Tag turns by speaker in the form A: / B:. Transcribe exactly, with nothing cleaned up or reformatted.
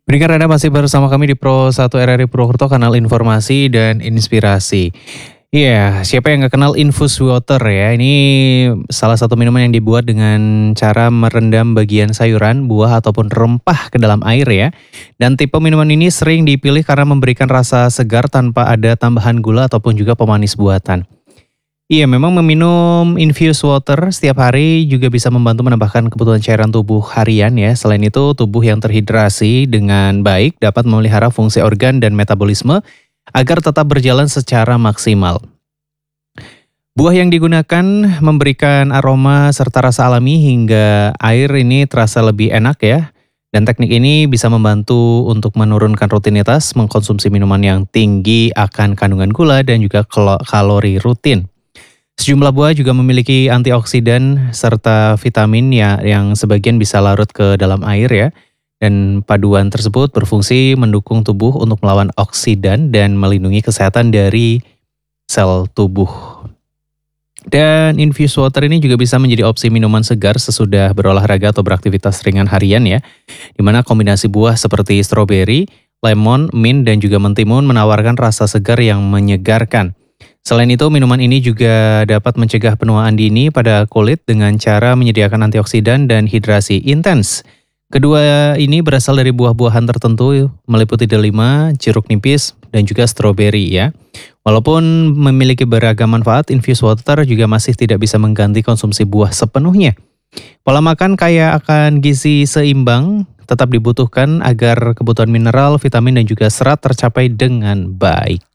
A: Berikan Anda masih bersama kami di Pro satu R R I Purwokerto, kanal informasi dan inspirasi. Iya, siapa yang nggak kenal infus water ya? Ini salah satu minuman yang dibuat dengan cara merendam bagian sayuran, buah ataupun rempah ke dalam air ya. Dan tipe minuman ini sering dipilih karena memberikan rasa segar tanpa ada tambahan gula ataupun juga pemanis buatan. Iya, memang meminum infused water setiap hari juga bisa membantu menambahkan kebutuhan cairan tubuh harian ya. Selain itu, tubuh yang terhidrasi dengan baik dapat memelihara fungsi organ dan metabolisme agar tetap berjalan secara maksimal. Buah yang digunakan memberikan aroma serta rasa alami hingga air ini terasa lebih enak ya. Dan teknik ini bisa membantu untuk menurunkan rutinitas mengkonsumsi minuman yang tinggi akan kandungan gula dan juga kalo- kalori rutin. Sejumlah buah juga memiliki antioksidan serta vitamin ya yang sebagian bisa larut ke dalam air ya. Dan paduan tersebut berfungsi mendukung tubuh untuk melawan oksidan dan melindungi kesehatan dari sel tubuh. Dan infused water ini juga bisa menjadi opsi minuman segar sesudah berolahraga atau beraktivitas ringan harian ya. Di mana kombinasi buah seperti stroberi, lemon, mint, dan juga mentimun menawarkan rasa segar yang menyegarkan. Selain itu, minuman ini juga dapat mencegah penuaan dini pada kulit dengan cara menyediakan antioksidan dan hidrasi intens. Kedua ini berasal dari buah-buahan tertentu meliputi delima, jeruk nipis, dan juga stroberi ya. Walaupun memiliki beragam manfaat, infused water juga masih tidak bisa mengganti konsumsi buah sepenuhnya. Pola makan kaya akan gizi seimbang tetap dibutuhkan agar kebutuhan mineral, vitamin, dan juga serat tercapai dengan baik.